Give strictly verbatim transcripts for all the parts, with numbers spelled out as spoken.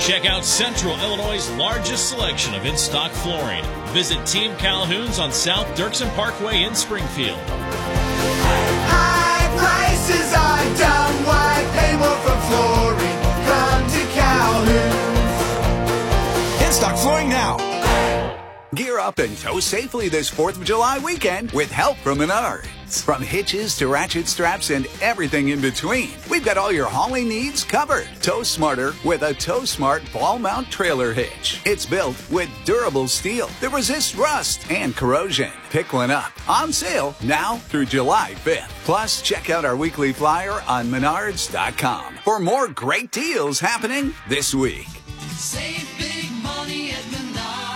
Check out Central Illinois' largest selection of in-stock flooring. Visit Team Calhoun's on South Dirksen Parkway in Springfield. High prices are dumb. Why pay more for flooring? Come to Calhoun's. In-stock flooring now. Gear up and tow safely this fourth of July weekend with help from Menards. From hitches to ratchet straps and everything in between, we've got all your hauling needs covered. Tow smarter with a Tow Smart ball mount trailer hitch. It's built with durable steel that resists rust and corrosion. Pick one up. On sale now through July fifth. Plus, check out our weekly flyer on menards dot com for more great deals happening this week. Save big money at Menards.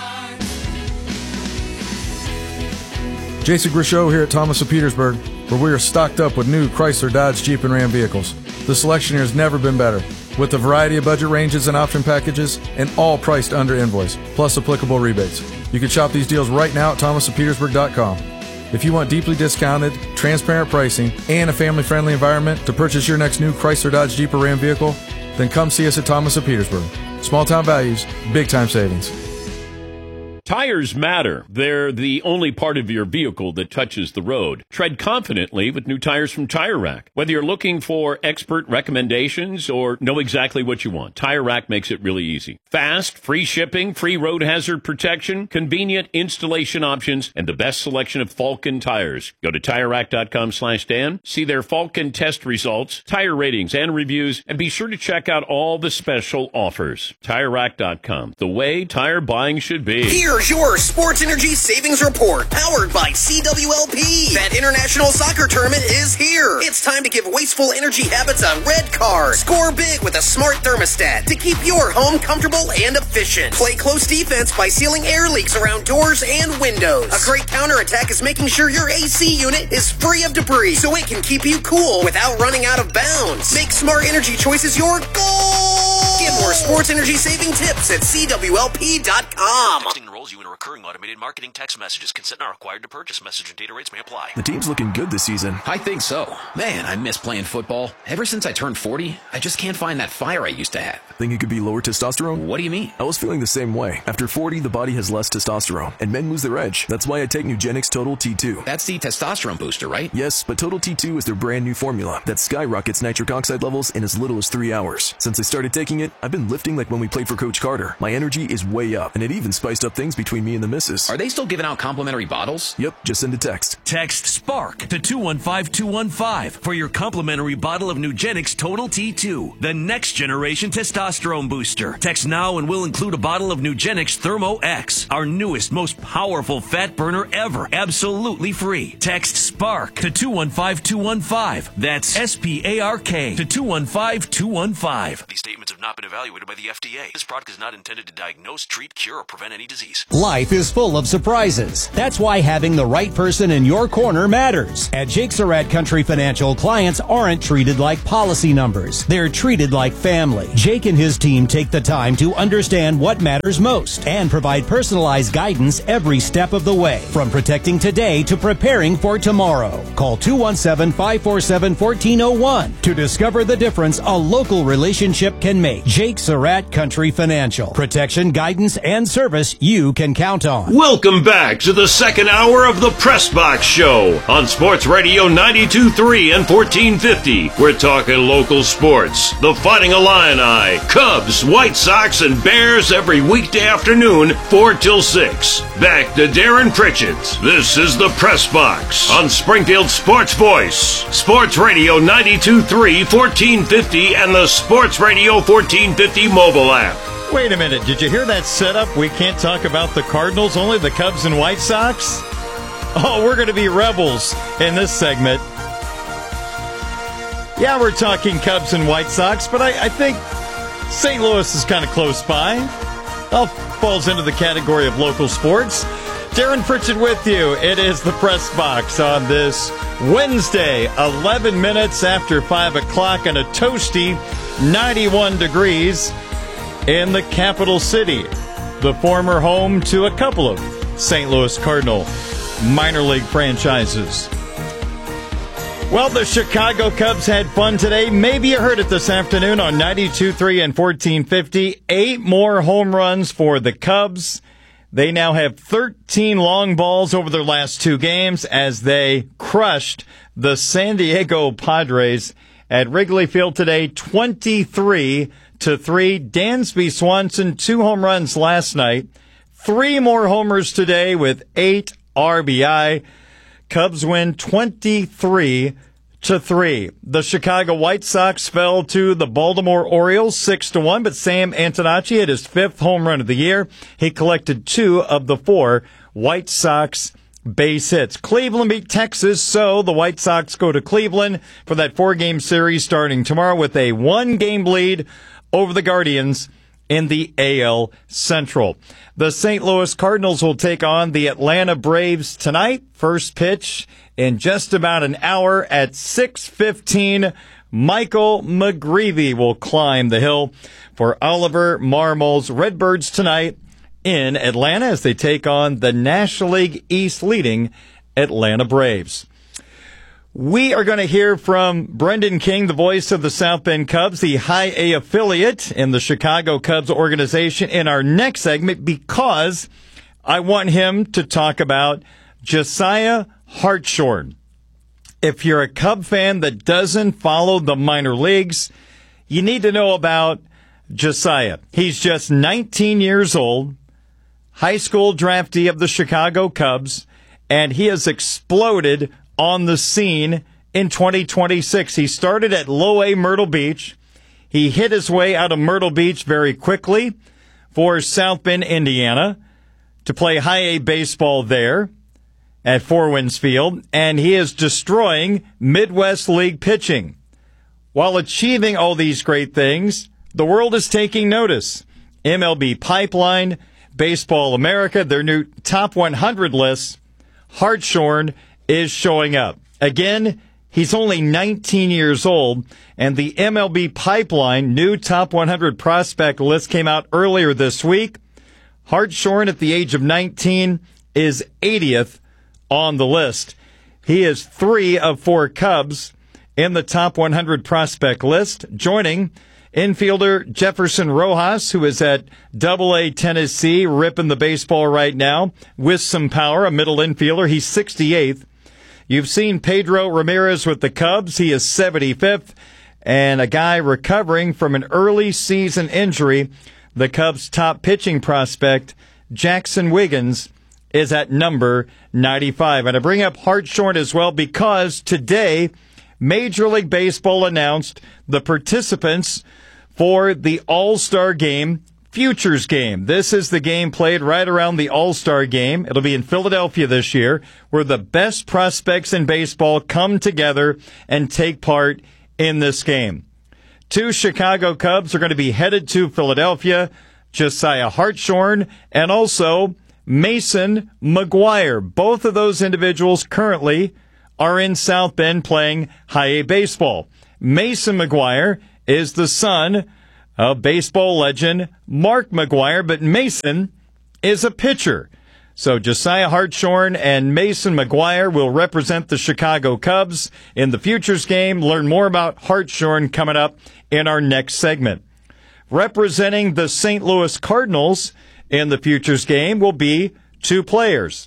Jason Grishow here at Thomas of Petersburg, where we are stocked up with new Chrysler, Dodge, Jeep, and Ram vehicles. The selection here has never been better, with a variety of budget ranges and option packages, and all priced under invoice, plus applicable rebates. You can shop these deals right now at thomas of petersburg dot com. If you want deeply discounted, transparent pricing, and a family-friendly environment to purchase your next new Chrysler, Dodge, Jeep, or Ram vehicle, then come see us at Thomas of Petersburg. Small-town values, big-time savings. Tires matter. They're the only part of your vehicle that touches the road. Tread confidently with new tires from Tire Rack. Whether you're looking for expert recommendations or know exactly what you want, Tire Rack makes it really easy. Fast, free shipping, free road hazard protection, convenient installation options, and the best selection of Falken tires. Go to tire rack dot com slash Dan, see their Falken test results, tire ratings, and reviews, and be sure to check out all the special offers. tire rack dot com, the way tire buying should be. Here's your Sports Energy Savings Report, powered by C W L P. That international soccer tournament is here. It's time to give wasteful energy habits a red card. Score big with a smart thermostat to keep your home comfortable and efficient. Play close defense by sealing air leaks around doors and windows. A great counterattack is making sure your A C unit is free of debris so it can keep you cool without running out of bounds. Make smart energy choices your goal. Get more sports energy saving tips at C W L P dot com. Texting enrolls you in a recurring automated marketing text messages. Consent not required to purchase. Message and data rates may apply. The team's looking good this season. I think so. Man, I miss playing football. Ever since I turned forty, I just can't find that fire I used to have. Think it could be lower testosterone? What do you mean? I was feeling the same way. After forty, the body has less testosterone, and men lose their edge. That's why I take Nugenix Total T two. That's the testosterone booster, right? Yes, but Total T two is their brand new formula that skyrockets nitric oxide levels in as little as three hours. Since I started taking it, I've been lifting like when we played for Coach Carter. My energy is way up, and it even spiced up things between me and the missus. Are they still giving out complimentary bottles? Yep, just send a text. Text SPARK to two one five two one five for your complimentary bottle of Nugenix Total T two, the next generation testosterone booster. Text now and we'll include a bottle of Nugenix Thermo X, our newest, most powerful fat burner ever, absolutely free. Text SPARK to two one five two one five. That's S P A R K to two one five two one five. These statements have not been evaluated by the F D A. This product is not intended to diagnose, treat, cure, or prevent any disease. Life is full of surprises. That's why having the right person in your corner matters. At Jake Surratt Country Financial, clients aren't treated like policy numbers. They're treated like family. Jake and his team take the time to understand what matters most and provide personalized guidance every step of the way, from protecting today to preparing for tomorrow. Call two one seven, five four seven, one four zero one to discover the difference a local relationship can make. Jake Surratt Country Financial. Protection, guidance, and service you can count on. Welcome back to the second hour of the Press Box Show on Sports Radio ninety-two point three and fourteen fifty. We're talking local sports. The Fighting Illini, Cubs, White Sox, and Bears every weekday afternoon, four till six. Back to Darren Pritchett. This is the Press Box on Springfield Sports Voice. Sports Radio ninety-two point three, fourteen fifty, and the Sports Radio fourteen fifty mobile app. Wait a minute, did you hear that setup? We can't talk about the Cardinals, only the Cubs and White Sox? Oh, we're going to be rebels in this segment. Yeah, we're talking Cubs and White Sox, but I, I think Saint Louis is kind of close by. All falls into the category of local sports. Darren Pritchett with you. It is the Press Box on this Wednesday, eleven minutes after five o'clock, and a toasty ninety-one degrees in the capital city, the former home to a couple of Saint Louis Cardinal minor league franchises. Well, the Chicago Cubs had fun today. Maybe you heard it this afternoon on ninety-two point three and fourteen fifty. Eight more home runs for the Cubs. They now have thirteen long balls over their last two games as they crushed the San Diego Padres at Wrigley Field today, twenty-three to three. Dansby Swanson, two home runs last night. Three more homers today with eight R B I. Cubs win twenty-three to three. The Chicago White Sox fell to the Baltimore Orioles six to one, but Sam Antonacci hit his fifth home run of the year. He collected two of the four White Sox base hits. Cleveland beat Texas, so the White Sox go to Cleveland for that four-game series starting tomorrow with a one-game lead over the Guardians in the A L Central. The Saint Louis Cardinals will take on the Atlanta Braves tonight. First pitch in just about an hour at six fifteen. Michael McGreevy will climb the hill for Oliver Marmol's Redbirds tonight in Atlanta as they take on the National League East leading Atlanta Braves. We are going to hear from Brendan King, the voice of the South Bend Cubs, the High A affiliate in the Chicago Cubs organization, in our next segment because I want him to talk about Josiah Hartshorn. If you're a Cub fan that doesn't follow the minor leagues, you need to know about Josiah. He's just nineteen years old, high school draftee of the Chicago Cubs, and he has exploded on the scene in twenty twenty-six. He started at Low A Myrtle Beach. He hit his way out of Myrtle Beach very quickly for South Bend, Indiana, to play high A baseball there at Four Winds Field, and he is destroying Midwest League pitching. While achieving all these great things, the world is taking notice. M L B Pipeline, Baseball America, their new top one hundred lists, Hartshorn is showing up. Again, he's only nineteen years old, and the M L B Pipeline new top one hundred prospect list came out earlier this week. Hartshorn, at the age of nineteen, is eightieth on the list. He is three of four Cubs in the top one hundred prospect list, joining infielder Jefferson Rojas, who is at Double A Tennessee, ripping the baseball right now with some power, a middle infielder. He's sixty-eighth. You've seen Pedro Ramirez with the Cubs. He is seventy-fifth. And a guy recovering from an early season injury, the Cubs' top pitching prospect, Jackson Wiggins, is at number ninety-five. And I bring up Hartshorn as well because today, Major League Baseball announced the participants for the All-Star Game Futures Game. This is the game played right around the All-Star Game. It'll be in Philadelphia this year, where the best prospects in baseball come together and take part in this game. Two Chicago Cubs are going to be headed to Philadelphia, Josiah Hartshorn and also Mason McGuire. Both of those individuals currently are in South Bend playing high A baseball. Mason McGuire is the son of baseball legend Mark McGuire, but Mason is a pitcher. So Josiah Hartshorn and Mason McGuire will represent the Chicago Cubs in the Futures Game. Learn more about Hartshorn coming up in our next segment. Representing the Saint Louis Cardinals in the Futures Game will be two players.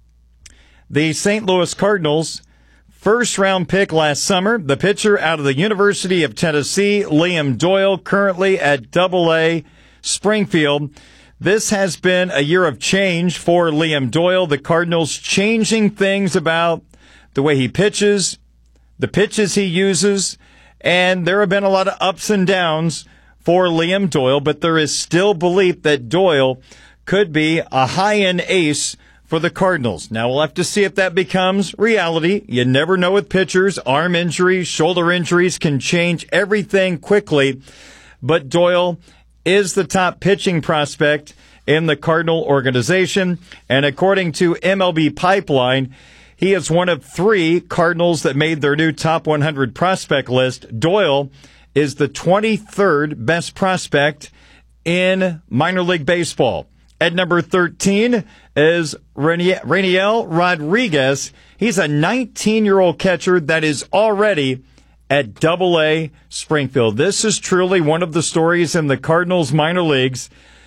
The Saint Louis Cardinals first round pick last summer, the pitcher out of the University of Tennessee, Liam Doyle, currently at Double A Springfield. This has been a year of change for Liam Doyle. The Cardinals changing things about the way he pitches, the pitches he uses, and there have been a lot of ups and downs for Liam Doyle, but there is still belief that Doyle could be a high-end ace for the Cardinals. Now, we'll have to see if that becomes reality. You never know with pitchers. Arm injuries, shoulder injuries can change everything quickly. But Doyle is the top pitching prospect in the Cardinal organization. And according to M L B Pipeline, he is one of three Cardinals that made their new top one hundred prospect list. Doyle is the twenty-third best prospect in minor league baseball. At number thirteen is Raniel Rodriguez. He's a nineteen-year-old catcher that is already at Double A Springfield. This is truly one of the stories in the Cardinals minor leagues.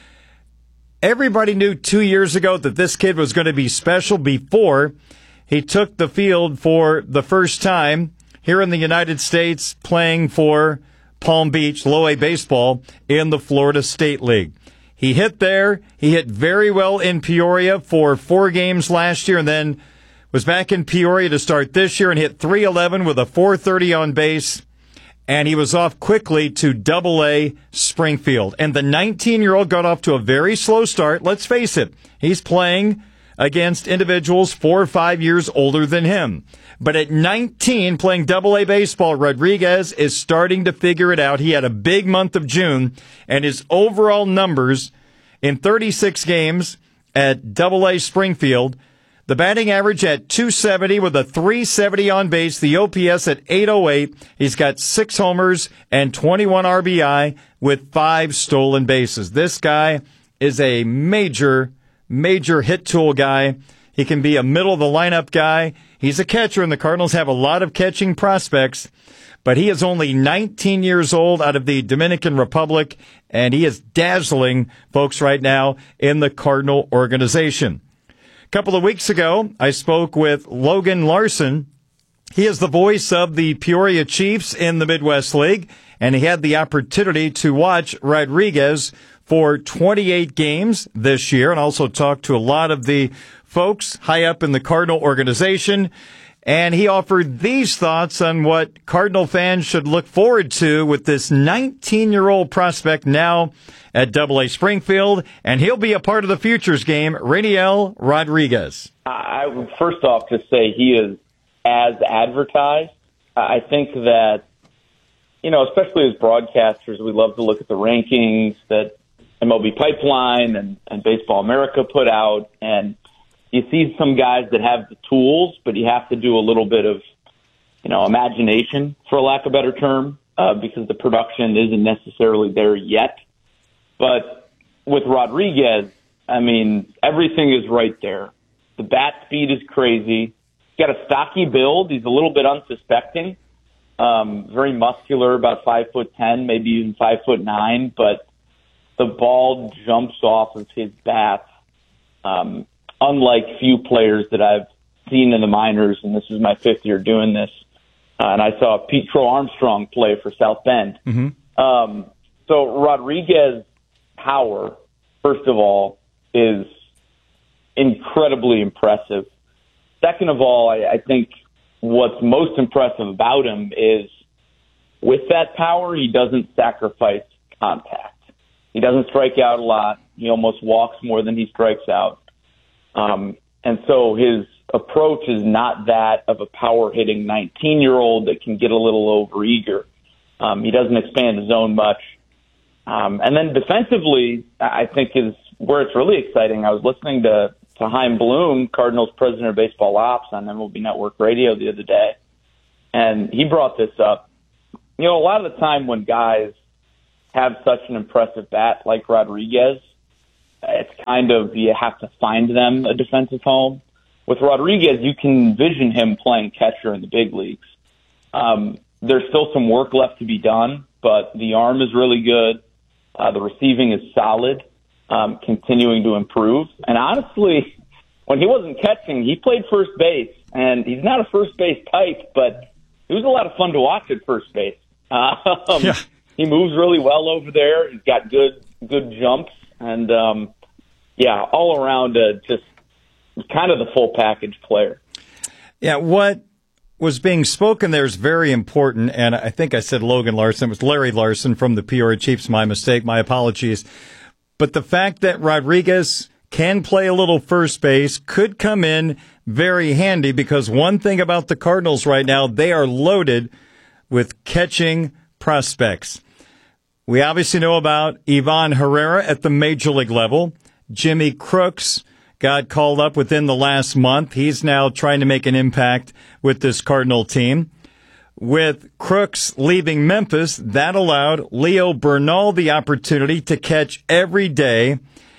Everybody knew two years ago that this kid was going to be special before he took the field for the first time here in the United States playing for Palm Beach Low A Baseball in the Florida State League. He hit there. He hit very well in Peoria for four games last year and then was back in Peoria to start this year and hit three eleven with a four thirty on base. And he was off quickly to Double A Springfield. And the nineteen-year-old got off to a very slow start. Let's face it, he's playing against individuals four or five years older than him. But at nineteen, playing Double A baseball, Rodriguez is starting to figure it out. He had a big month of June, and his overall numbers in thirty-six games at Double A Springfield, the batting average at two seventy with a three seventy on base, the O P S at eight oh eight. He's got six homers and twenty-one R B I with five stolen bases. This guy is a major, major hit tool guy. He can be a middle-of-the-lineup guy. He's a catcher, and the Cardinals have a lot of catching prospects, but he is only nineteen years old out of the Dominican Republic, and he is dazzling folks right now in the Cardinal organization. A couple of weeks ago, I spoke with Logan Larson. He is the voice of the Peoria Chiefs in the Midwest League, and he had the opportunity to watch Rodriguez for twenty-eight games this year, and also talked to a lot of the folks high up in the Cardinal organization. And he offered these thoughts on what Cardinal fans should look forward to with this nineteen-year-old prospect now at Double A Springfield, and he'll be a part of the futures game, Raniel Rodriguez. I would first off just say he is as advertised. I think that, you know, especially as broadcasters, we love to look at the rankings that M L B Pipeline and, and Baseball America put out, and you see some guys that have the tools, but you have to do a little bit of, you know, imagination, for lack of a better term, uh, because the production isn't necessarily there yet. But with Rodriguez, I mean, everything is right there. The bat speed is crazy. He's got a stocky build. He's a little bit unsuspecting. Um, very muscular, about five foot ten, maybe even five foot nine. But the ball jumps off of his bat. Um, unlike few players that I've seen in the minors, and this is my fifth year doing this. Uh, and I saw Pete Crow Armstrong play for South Bend. Mm-hmm. Um, so Rodriguez's power, first of all, is incredibly impressive. Second of all, I, I think what's most impressive about him is with that power, he doesn't sacrifice contact. He doesn't strike out a lot. He almost walks more than he strikes out. Um, and so his approach is not that of a power-hitting nineteen-year-old that can get a little overeager. Um, he doesn't expand his zone much. Um, and then defensively, I think is where it's really exciting. I was listening to, to Chaim Bloom, Cardinals president of baseball ops, on M L B Network Radio the other day, and he brought this up. You know, a lot of the time when guys have such an impressive bat like Rodriguez, it's kind of, you have to find them a defensive home. With Rodriguez, you can envision him playing catcher in the big leagues. Um, there's still some work left to be done, but the arm is really good. Uh, the receiving is solid, um, continuing to improve. And honestly, when he wasn't catching, he played first base. And he's not a first base type, but it was a lot of fun to watch at first base. Um, yeah. He moves really well over there. He's got good, good jumps. And, um, yeah, all around, uh, just kind of the full package player. Yeah, what was being spoken there is very important, and I think I said Logan Larson. It was Larry Larson from the Peoria Chiefs. My mistake. My apologies. But the fact that Rodriguez can play a little first base could come in very handy, because one thing about the Cardinals right now, they are loaded with catching prospects. We obviously know about Ivan Herrera at the major league level. Jimmy Crooks got called up within the last month. He's now trying to make an impact with this Cardinal team. With Crooks leaving Memphis, that allowed Leo Bernal the opportunity to catch every day.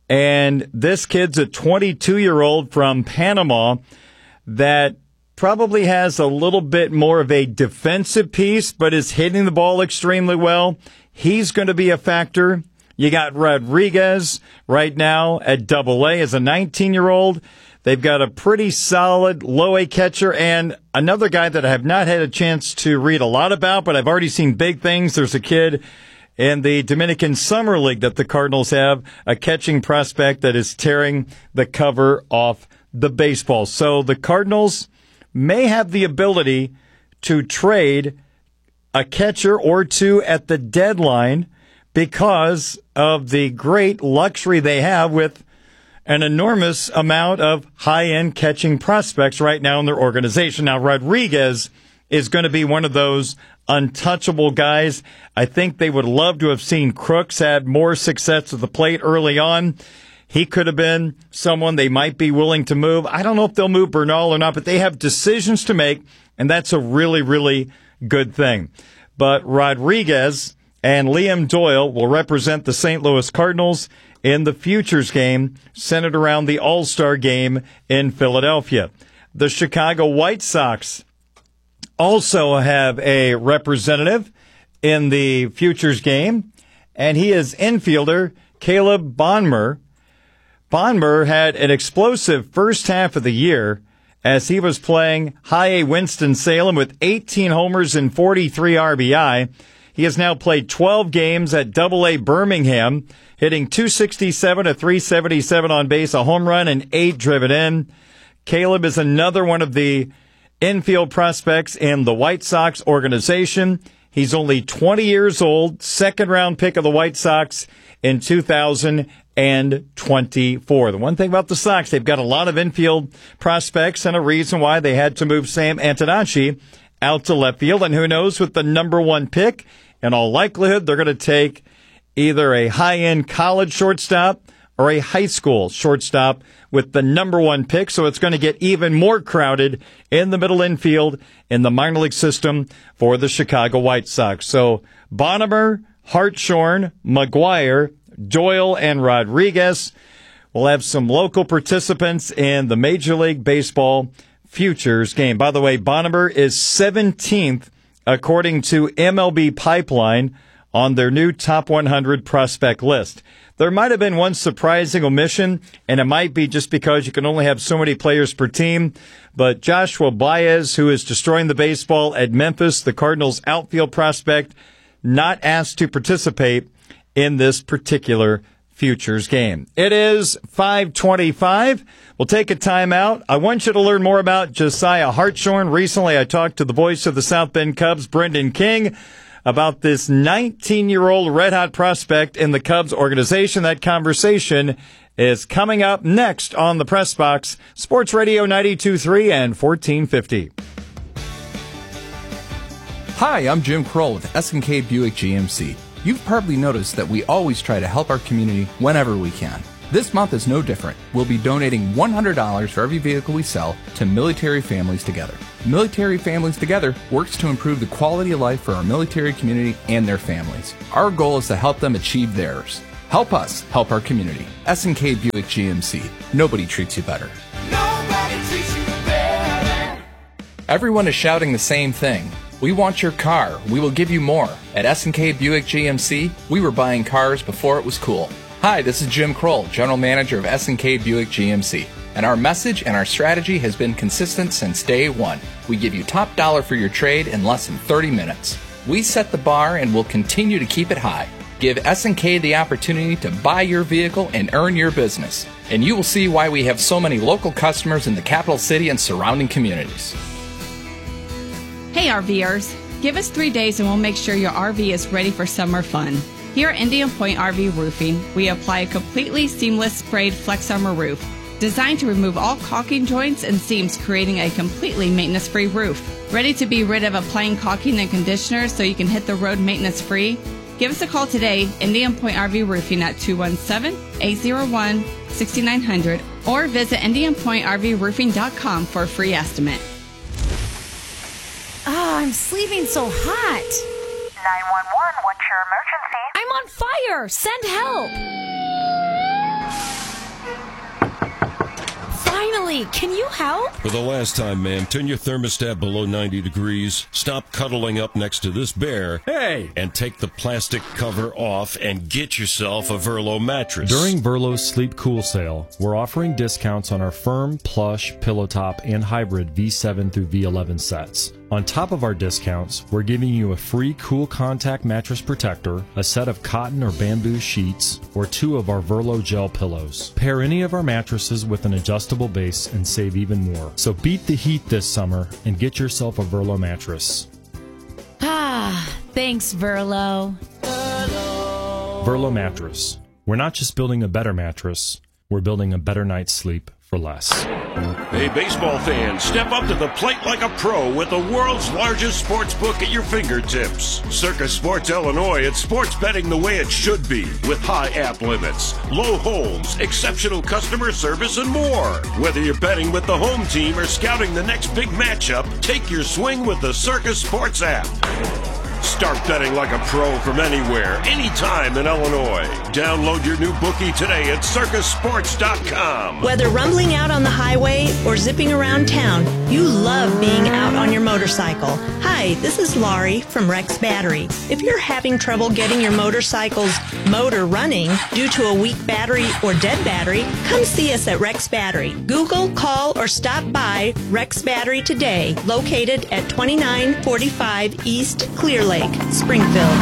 And this kid's a twenty-two-year-old from Panama that probably has a little bit more of a defensive piece, but is hitting the ball extremely well. He's going to be a factor. You got Rodriguez right now at double A as a nineteen-year-old. They've got a pretty solid low-A catcher, and another guy that I have not had a chance to read a lot about, but I've already seen big things. There's a kid in the Dominican Summer League that the Cardinals have, a catching prospect that is tearing the cover off the baseball. So the Cardinals may have the ability to trade a catcher or two at the deadline because of the great luxury they have with an enormous amount of high-end catching prospects right now in their organization. Now, Rodriguez is going to be one of those untouchable guys. I think they would love to have seen Crooks had more success at the plate early on. He could have been someone they might be willing to move. I don't know if they'll move Bernal or not, but they have decisions to make, and that's a really, really good thing. But Rodriguez and Liam Doyle will represent the Saint Louis Cardinals in the Futures game centered around the All-Star game in Philadelphia. The Chicago White Sox also have a representative in the Futures game, and he is infielder Caleb Bonmer. Bonmer had an explosive first half of the year as he was playing high-A Winston-Salem with eighteen homers and forty-three R B I. He has now played twelve games at double-A Birmingham, hitting two sixty-seven, a three seventy-seven on base, a home run, and eight driven in. Caleb is another one of the infield prospects in the White Sox organization. He's only twenty years old, second-round pick of the White Sox in two thousand twenty-four. The one thing about the Sox, they've got a lot of infield prospects and a reason why they had to move Sam Antonacci out to left field. And who knows, with the number one pick, in all likelihood, they're going to take either a high-end college shortstop or a high school shortstop with the number one pick. So it's going to get even more crowded in the middle infield in the minor league system for the Chicago White Sox. So Bonner, Hartshorn, McGuire, Doyle, and Rodriguez will have some local participants in the Major League Baseball Futures game. By the way, Bonner is seventeenth according to M L B Pipeline on their new top one hundred prospect list. There might have been one surprising omission, and it might be just because you can only have so many players per team. But Joshua Baez, who is destroying the baseball at Memphis, the Cardinals' outfield prospect, not asked to participate in this particular Futures game. It is five twenty-five. We'll take a timeout. I want you to learn more about Josiah Hartshorn. Recently, I talked to the voice of the South Bend Cubs, Brendan King, about this nineteen-year-old red-hot prospect in the Cubs organization. That conversation is coming up next on the Press Box, Sports Radio ninety-two point three and fourteen fifty. Hi, I'm Jim Kroll with S and K Buick G M C. You've probably noticed that we always try to help our community whenever we can. This month is no different. We'll be donating one hundred dollars for every vehicle we sell to Military Families Together. Military Families Together works to improve the quality of life for our military community and their families. Our goal is to help them achieve theirs. Help us help our community. S and K Buick G M C. Nobody treats you better. Nobody treats you better. Everyone is shouting the same thing. We want your car. We will give you more. At S and K Buick G M C, we were buying cars before it was cool. Hi, this is Jim Kroll, General Manager of S and K Buick G M C. And our message and our strategy has been consistent since day one. We give you top dollar for your trade in less than thirty minutes. We set the bar and will continue to keep it high. Give S and K the opportunity to buy your vehicle and earn your business. And you will see why we have so many local customers in the capital city and surrounding communities. Hey RVers, give us three days and we'll make sure your R V is ready for summer fun. Here at Indian Point R V Roofing, we apply a completely seamless sprayed Flex Armor roof, designed to remove all caulking joints and seams, creating a completely maintenance-free roof. Ready to be rid of applying caulking and conditioner so you can hit the road maintenance-free? Give us a call today, Indian Point R V Roofing at two one seven, eight zero one, six nine zero zero or visit indian point r v roofing dot com for a free estimate. Oh, I'm sleeping so hot. nine one one, what's your emergency? I'm on fire. Send help. Hey, can you help? For the last time, ma'am, turn your thermostat below ninety degrees, stop cuddling up next to this bear, hey, and take the plastic cover off and get yourself a Verlo mattress. During Verlo's Sleep Cool sale, we're offering discounts on our firm, plush, pillow top, and hybrid V seven through V eleven sets. On top of our discounts, we're giving you a free Cool Contact mattress protector, a set of cotton or bamboo sheets, or two of our Verlo gel pillows. Pair any of our mattresses with an adjustable base and save even more. So beat the heat this summer and get yourself a Verlo mattress. Ah, thanks, Verlo. Verlo mattress. We're not just building a better mattress, we're building a better night's sleep for less. Hey, baseball fans, step up to the plate like a pro with the world's largest sports book at your fingertips. Circus Sports Illinois, it's sports betting the way it should be, with high app limits, low holds, exceptional customer service, and more. Whether you're betting with the home team or scouting the next big matchup, take your swing with the Circus Sports app. Start betting like a pro from anywhere, anytime in Illinois. Download your new bookie today at circus sports dot com. Whether rumbling out on the highway or zipping around town, you love being out on your motorcycle. Hi, this is Laurie from Rex Battery. If you're having trouble getting your motorcycle's motor running due to a weak battery or dead battery, come see us at Rex Battery. Google, call, or stop by Rex Battery today, located at twenty-nine forty-five East Clear Lake, Springfield.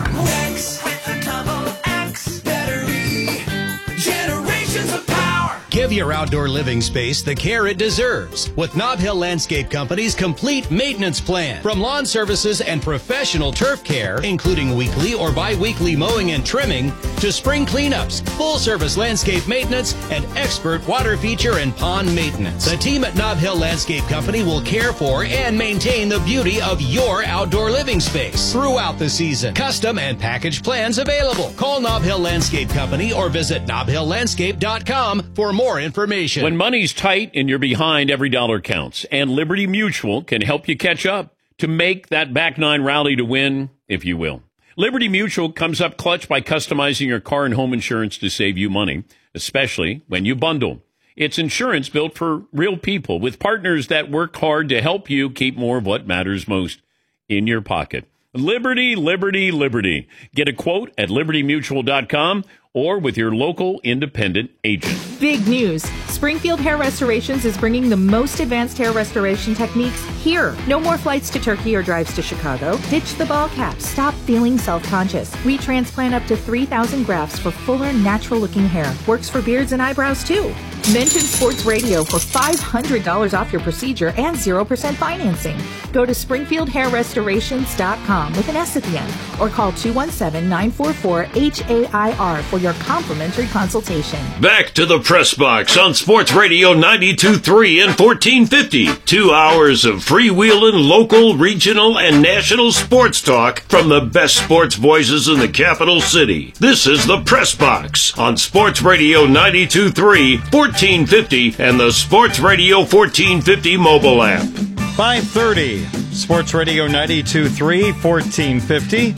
X with a double X battery. Generations of power. Give your outdoor living space the care it deserves with Nob Hill Landscape Company's complete maintenance plan. From lawn services and professional turf care, including weekly or bi-weekly mowing and trimming, to spring cleanups, full-service landscape maintenance, and expert water feature and pond maintenance. The team at Nob Hill Landscape Company will care for and maintain the beauty of your outdoor living space throughout the season. Custom and package plans available. Call Nob Hill Landscape Company or visit nob hill landscape dot com for more information. When money's tight and you're behind, every dollar counts. And Liberty Mutual can help you catch up to make that back nine rally to win, if you will. Liberty Mutual comes up clutch by customizing your car and home insurance to save you money, especially when you bundle. It's insurance built for real people with partners that work hard to help you keep more of what matters most in your pocket. Liberty, Liberty, Liberty. Get a quote at liberty mutual dot com or with your local independent agent. Big news. Springfield Hair Restorations is bringing the most advanced hair restoration techniques here. No more flights to Turkey or drives to Chicago. Ditch the ball cap. Stop feeling self-conscious. We transplant up to three thousand grafts for fuller, natural-looking hair. Works for beards and eyebrows, too. Mention Sports Radio for five hundred dollars off your procedure and zero percent financing. Go to springfield hair restorations dot com with an S at the end or call two one seven, nine four four, H A I R for your complimentary consultation. Back to the press box on Sports Radio ninety-two point three and fourteen fifty. Two hours of freewheeling local, regional, and national sports talk from the best sports voices in the capital city. This is the press box on Sports Radio ninety-two point three, fourteen fifty, and the Sports Radio fourteen fifty mobile app. five thirty, Sports Radio ninety-two point three, fourteen fifty.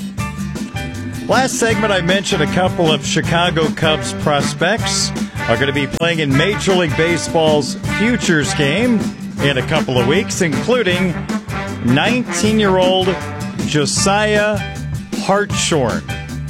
Last segment, I mentioned a couple of Chicago Cubs prospects are going to be playing in Major League Baseball's Futures game in a couple of weeks, including nineteen-year-old Josiah Hartshorn.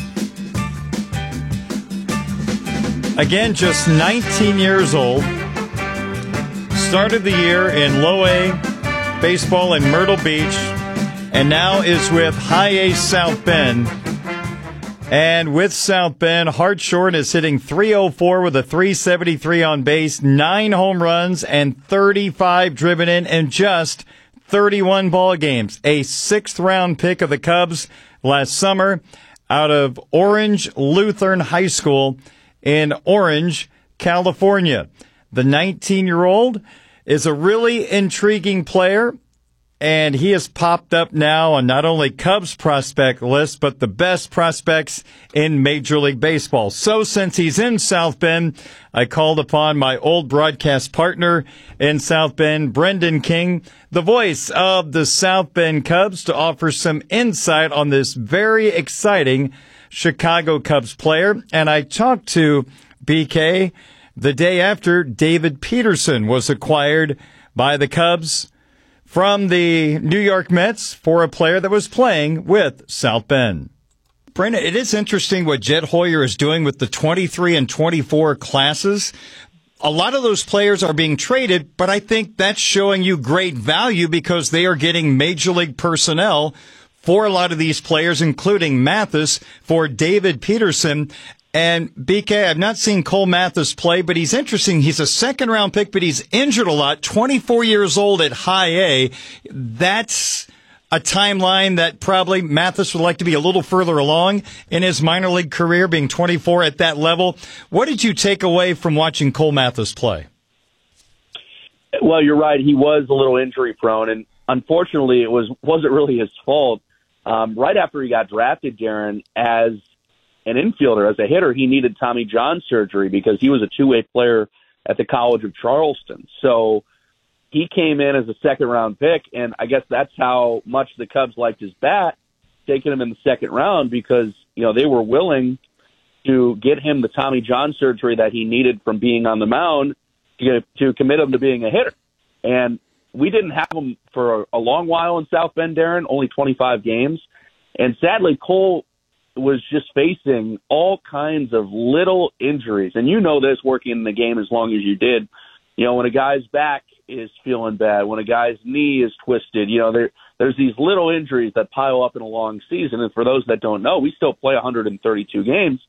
Again, just nineteen years old. Started the year in low A baseball in Myrtle Beach, and now is with high A South Bend. And with South Bend, Hartshorn is hitting three oh four with a three seventy-three on base, nine home runs, and thirty-five driven in in just thirty-one ball games. A sixth round pick of the Cubs last summer out of Orange Lutheran High School in Orange, California. The nineteen-year-old is a really intriguing player, and he has popped up now on not only Cubs prospect list, but the best prospects in Major League Baseball. So since he's in South Bend, I called upon my old broadcast partner in South Bend, Brendan King, the voice of the South Bend Cubs, to offer some insight on this very exciting Chicago Cubs player. And I talked to B K the day after David Peterson was acquired by the Cubs from the New York Mets for a player that was playing with South Bend. Brandon, it is interesting what Jed Hoyer is doing with the twenty-three and twenty-four classes. A lot of those players are being traded, but I think that's showing you great value because they are getting major league personnel for a lot of these players, including Mathis for David Peterson. And B K, I've not seen Cole Mathis play, but he's interesting. He's a second round pick, but he's injured a lot, twenty-four years old at high A. That's a timeline that probably Mathis would like to be a little further along in his minor league career, being twenty-four at that level. What did you take away from watching Cole Mathis play? Well, you're right. He was a little injury prone, and unfortunately, it was, wasn't really his fault. Um, right after he got drafted, Darren, as an infielder, as a hitter, he needed Tommy John surgery because he was a two-way player at the College of Charleston. So he came in as a second-round pick, and I guess that's how much the Cubs liked his bat, taking him in the second round because, you know, they were willing to get him the Tommy John surgery that he needed from being on the mound to, to commit him to being a hitter. And we didn't have him for a, a long while in South Bend, Darren, only twenty-five games. And sadly, Cole was just facing all kinds of little injuries. And you know this, working in the game as long as you did. You know, when a guy's back is feeling bad, when a guy's knee is twisted, you know, there there's these little injuries that pile up in a long season. And for those that don't know, we still play one hundred thirty-two games.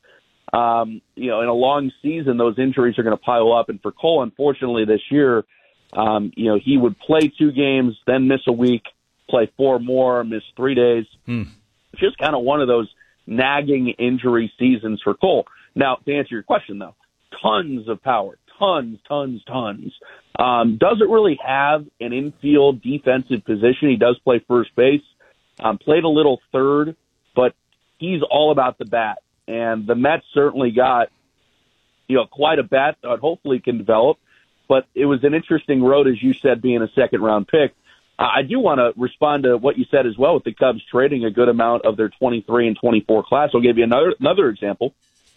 Um, you know, in a long season, those injuries are going to pile up. And for Cole, unfortunately, this year, um, you know, he would play two games, then miss a week, play four more, miss three days. Hmm. Just kind of one of those nagging injury seasons for Cole. Now, to answer your question, though, tons of power, tons, tons, tons. Um, doesn't really have an infield defensive position. He does play first base, um, played a little third, but he's all about the bat. And the Mets certainly got, you know, quite a bat that hopefully can develop. But it was an interesting road, as you said, being a second-round pick. Uh, I do want to respond to what you said as well with the Cubs trading a good amount of their twenty-three and twenty-four class. I'll give you another another example.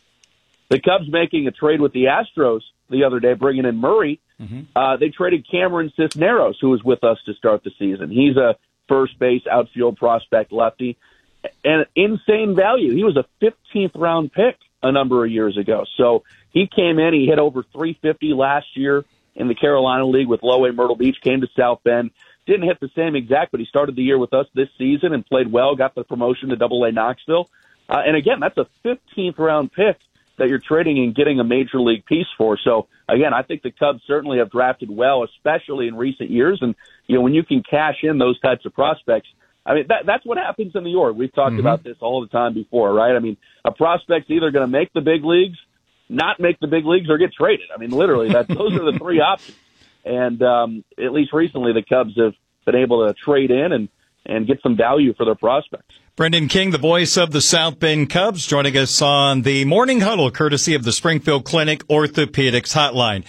The Cubs making a trade with the Astros the other day, bringing in Murray. Mm-hmm. Uh, they traded Cameron Cisneros, who was with us to start the season. He's a first base outfield prospect lefty. And insane value. He was a fifteenth round pick a number of years ago. So he came in, he hit over three fifty last year in the Carolina League with Low A Myrtle Beach, came to South Bend. Didn't hit the same exact, but he started the year with us this season and played well, got the promotion to Double A Knoxville. Uh, and again, that's a fifteenth round pick that you're trading and getting a major league piece for. So again, I think the Cubs certainly have drafted well, especially in recent years. And, you know, when you can cash in those types of prospects, I mean, that, that's what happens in New York. We've talked Mm-hmm. about this all the time before, right? I mean, a prospect's either going to make the big leagues, not make the big leagues, or get traded. I mean, literally, that those are the three options. And um, at least recently, the Cubs have been able to trade in and, and get some value for their prospects. Brendan King, the voice of the South Bend Cubs, joining us on the Morning Huddle, courtesy of the Springfield Clinic Orthopedics Hotline.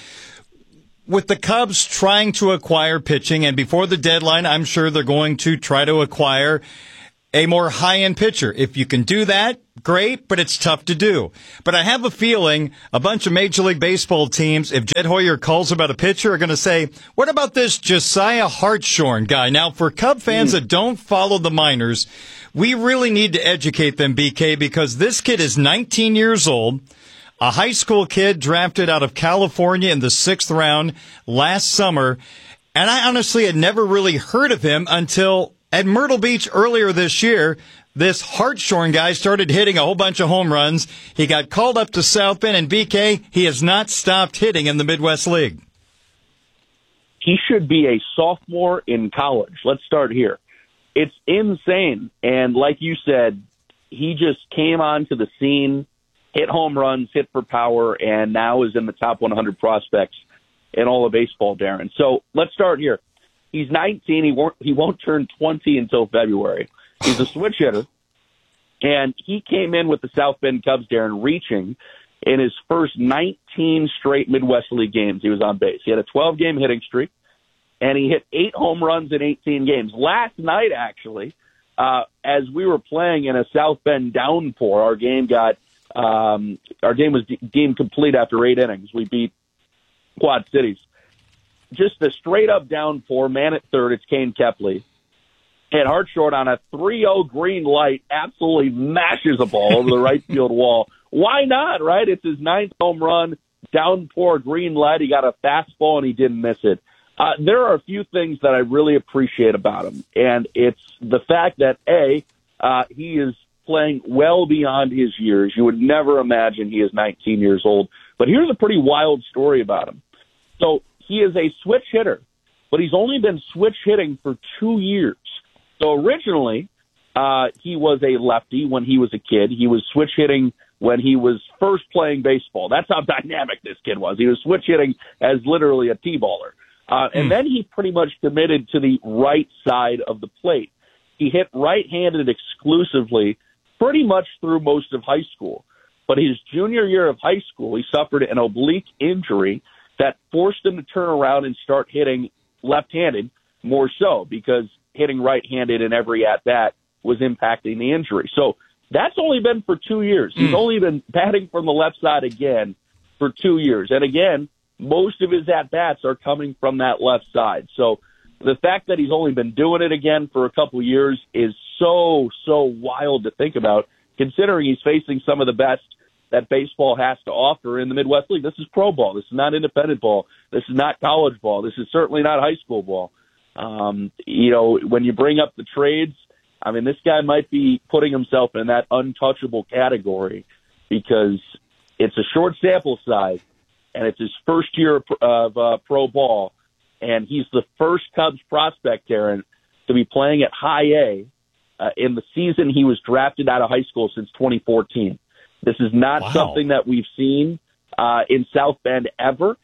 With the Cubs trying to acquire pitching, and before the deadline, I'm sure they're going to try to acquire a more high-end pitcher. If you can do that, great, but it's tough to do. But I have a feeling a bunch of Major League Baseball teams, if Jed Hoyer calls about a pitcher, are going to say, what about this Josiah Hartshorn guy? Now, for Cub fans mm. that don't follow the minors, we really need to educate them, B K, because this kid is nineteen years old, a high school kid drafted out of California in the sixth round last summer, and I honestly had never really heard of him until at Myrtle Beach earlier this year. This Hartshorn guy started hitting a whole bunch of home runs. He got called up to South Bend, and B K, he has not stopped hitting in the Midwest League. He should be a sophomore in college. Let's start here. It's insane. And like you said, he just came onto the scene, hit home runs, hit for power, and now is in the top one hundred prospects in all of baseball, Darren. So let's start here. He's nineteen. He won't, he won't turn twenty until February. He's a switch hitter, and he came in with the South Bend Cubs, Darren, reaching in his first nineteen straight Midwest League games. He was on base. He had a twelve-game hitting streak, and he hit eight home runs in eighteen games. Last night, actually, uh, as we were playing in a South Bend downpour, our game got um, our game was de- deemed complete after eight innings. We beat Quad Cities. Just a straight-up downpour, man at third, it's Kane Kepley. And Hartshorn on a three oh green light absolutely mashes a ball over the right field wall. Why not, right? It's his ninth home run, downpour, green light. He got a fastball, and he didn't miss it. Uh, there are a few things that I really appreciate about him, and it's the fact that, A, uh, he is playing well beyond his years. You would never imagine he is nineteen years old. But here's a pretty wild story about him. So he is a switch hitter, but he's only been switch hitting for two years. So originally, uh, he was a lefty when he was a kid. He was switch hitting when he was first playing baseball. That's how dynamic this kid was. He was switch hitting as literally a T-baller. Uh, and mm. then he pretty much committed to the right side of the plate. He hit right-handed exclusively pretty much through most of high school. But his junior year of high school, he suffered an oblique injury that forced him to turn around and start hitting left-handed more so because hitting right-handed in every at-bat was impacting the injury. So that's only been for two years. He's mm. only been batting from the left side again for two years. And again, most of his at-bats are coming from that left side. So the fact that he's only been doing it again for a couple years is so, so wild to think about, considering he's facing some of the best that baseball has to offer in the Midwest League. This is pro ball. This is not independent ball. This is not college ball. This is certainly not high school ball. Um, you know, when you bring up the trades, I mean, this guy might be putting himself in that untouchable category because it's a short sample size, and it's his first year of, of uh, pro ball, and he's the first Cubs prospect, Aaron, to be playing at high A uh, in the season he was drafted out of high school since twenty fourteen. This is not wow. something that we've seen uh, in South Bend ever.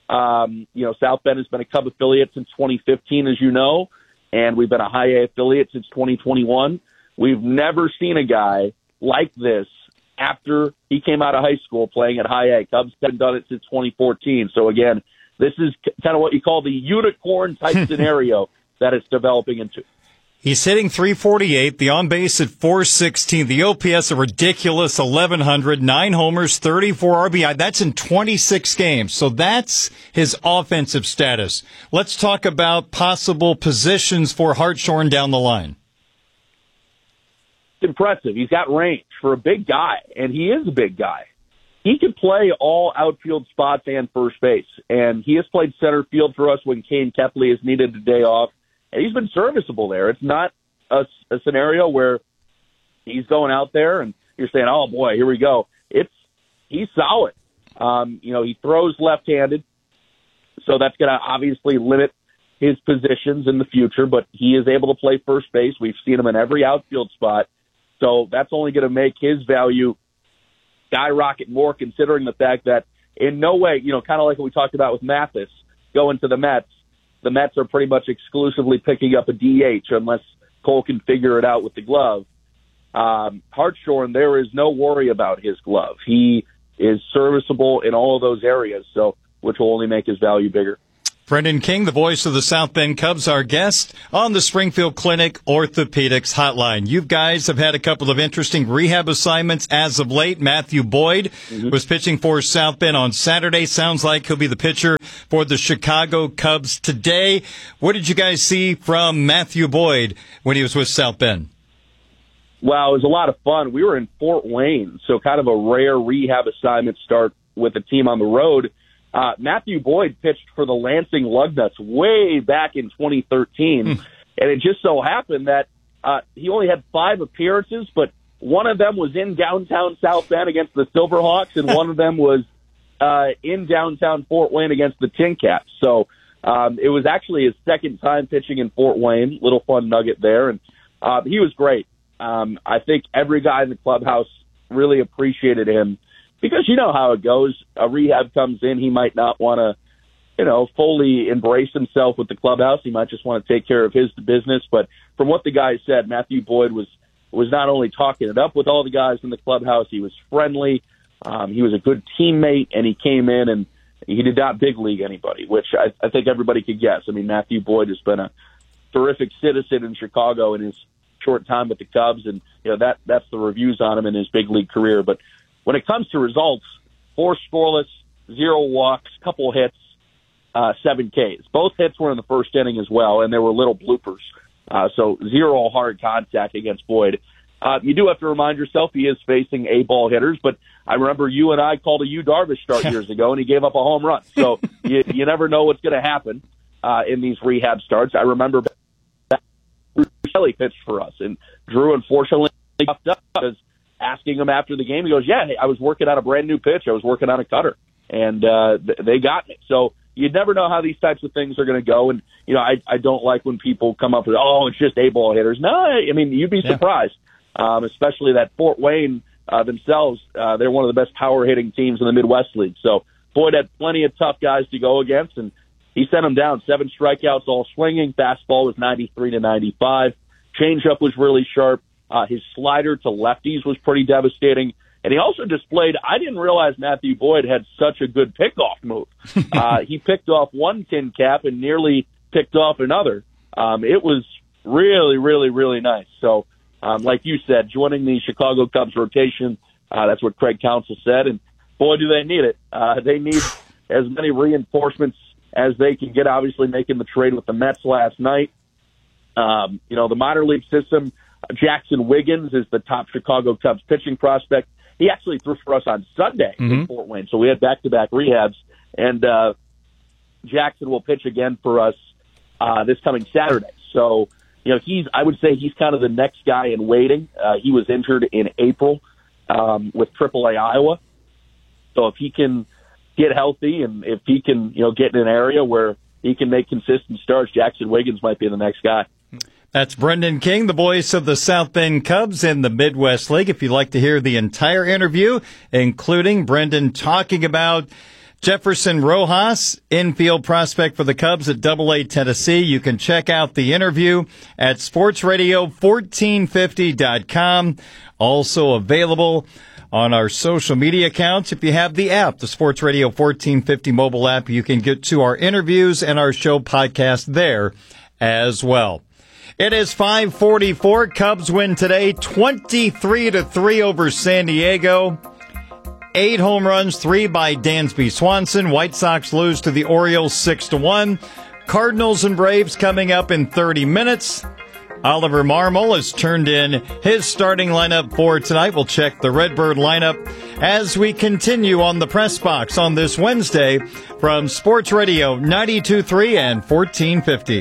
Um, you know, South Bend has been a Cub affiliate since twenty fifteen, as you know, and we've been a high A affiliate since twenty twenty-one. We've never seen a guy like this after he came out of high school playing at high A. Cubs haven't done it since twenty fourteen. So, again, this is kind of what you call the unicorn-type scenario that it's developing into. He's hitting three forty-eight, the on-base at four sixteen, the O P S a ridiculous eleven hundred, nine homers, thirty-four R B I. That's in twenty-six games. So that's his offensive status. Let's talk about possible positions for Hartshorn down the line. It's impressive. He's got range for a big guy, and he is a big guy. He can play all outfield spots and first base, and he has played center field for us when Kane Kepley has needed a day off. And he's been serviceable there. It's not a, a scenario where he's going out there and you're saying, oh, boy, here we go. It's he's solid. Um, you know, he throws left-handed, so that's going to obviously limit his positions in the future, but he is able to play first base. We've seen him in every outfield spot, so that's only going to make his value skyrocket more, considering the fact that in no way, you know, kind of like what we talked about with Mathis going to the Mets, the Mets are pretty much exclusively picking up a D H unless Cole can figure it out with the glove. Um, Hartshorn, there is no worry about his glove. He is serviceable in all of those areas, so which will only make his value bigger. Brendan King, the voice of the South Bend Cubs, our guest on the Springfield Clinic Orthopedics Hotline. You guys have had a couple of interesting rehab assignments as of late. Matthew Boyd mm-hmm. was pitching for South Bend on Saturday. Sounds like he'll be the pitcher for the Chicago Cubs today. What did you guys see from Matthew Boyd when he was with South Bend? Well, it was a lot of fun. We were in Fort Wayne, so kind of a rare rehab assignment start with a team on the road. Uh, Matthew Boyd pitched for the Lansing Lugnuts way back in twenty thirteen, mm. and it just so happened that uh, he only had five appearances, but one of them was in downtown South Bend against the Silverhawks, and one of them was uh, in downtown Fort Wayne against the Tin Caps. So um, it was actually his second time pitching in Fort Wayne. Little fun nugget there, and uh, he was great. Um, I think every guy in the clubhouse really appreciated him. Because you know how it goes. A rehab comes in, he might not want to, you know, fully embrace himself with the clubhouse. He might just want to take care of his business. But from what the guys said, Matthew Boyd was was not only talking it up with all the guys in the clubhouse, he was friendly. Um, he was a good teammate, and he came in and he did not big league anybody, which I, I think everybody could guess. I mean, Matthew Boyd has been a terrific citizen in Chicago in his short time with the Cubs, and you know that that's the reviews on him in his big league career. But when it comes to results, four scoreless, zero walks, couple hits, uh, seven Ks. Both hits were in the first inning as well, and there were little bloopers. Uh, so zero hard contact against Boyd. Uh, you do have to remind yourself he is facing A-ball hitters, but I remember you and I called a Yu Darvish start years ago, and he gave up a home run. So you, you never know what's going to happen uh, in these rehab starts. I remember Drew Kelly pitched for us, and Drew unfortunately fucked up because asking him after the game, he goes, yeah, hey, I was working on a brand-new pitch. I was working on a cutter, and uh, th- they got me. So you never know how these types of things are going to go, and you know I, I don't like when people come up with, oh, it's just A-ball hitters. No, I mean, you'd be Yeah. surprised. Um, especially that Fort Wayne uh, themselves, uh, they're one of the best power-hitting teams in the Midwest League. So Boyd had plenty of tough guys to go against, and he sent them down. Seven strikeouts, all swinging. Fastball was ninety-three to ninety-five. Changeup was really sharp. Uh, his slider to lefties was pretty devastating. And he also displayed, I didn't realize Matthew Boyd had such a good pickoff move. uh, he picked off one tin cap and nearly picked off another. Um, it was really, really, really nice. So, Um, like you said, joining the Chicago Cubs rotation, uh, that's what Craig Counsell said, and boy, do they need it. Uh, they need as many reinforcements as they can get, obviously making the trade with the Mets last night. Um, you know, the minor league system, Jackson Wiggins is the top Chicago Cubs pitching prospect. He actually threw for us on Sunday Mm-hmm. in Fort Wayne, so we had back-to-back rehabs, and uh, Jackson will pitch again for us uh, this coming Saturday. So, you know, he's, I would say he's kind of the next guy in waiting. Uh, he was injured in April um, with triple A Iowa. So if he can get healthy and if he can, you know, get in an area where he can make consistent starts, Jackson Wiggins might be the next guy. That's Brendan King, the voice of the South Bend Cubs in the Midwest League. If you'd like to hear the entire interview, including Brendan talking about Jefferson Rojas, infield prospect for the Cubs at Double A Tennessee. You can check out the interview at sports radio fourteen fifty dot com. Also available on our social media accounts. If you have the app, the Sports Radio fourteen fifty mobile app, you can get to our interviews and our show podcast there as well. It is five forty-four. Cubs win today, twenty-three to three over San Diego. Eight home runs, three by Dansby Swanson. White Sox lose to the Orioles six to one. Cardinals and Braves coming up in thirty minutes. Oliver Marmol has turned in his starting lineup for tonight. We'll check the Redbird lineup as we continue on the press box on this Wednesday from Sports Radio ninety-two point three and fourteen fifty.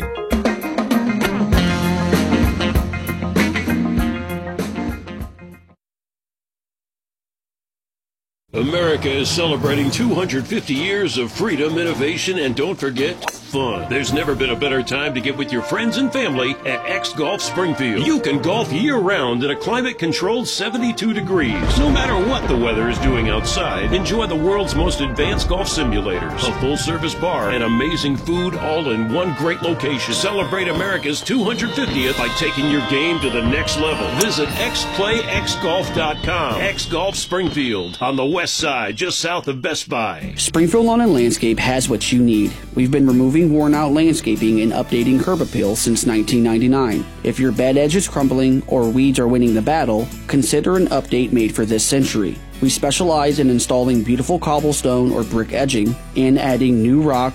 America is celebrating two hundred fifty years of freedom, innovation, and don't forget, fun. There's never been a better time to get with your friends and family at X Golf Springfield. You can golf year-round in a climate-controlled seventy-two degrees. No matter what the weather is doing outside, enjoy the world's most advanced golf simulators, a full-service bar, and amazing food all in one great location. Celebrate America's two hundred fiftieth by taking your game to the next level. Visit x play x golf dot com. X Golf Springfield on the west side, just south of Best Buy. Springfield Lawn and Landscape has what you need. We've been removing worn-out landscaping and updating curb appeal since nineteen ninety-nine. If your bed edge is crumbling or weeds are winning the battle, consider an update made for this century. We specialize in installing beautiful cobblestone or brick edging and adding new rock